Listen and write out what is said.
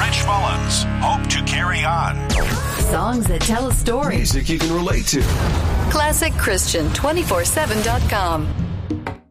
Rich Mullins. Hope to carry on. Songs that tell a story. Music you can relate to. ClassicChristian247.com.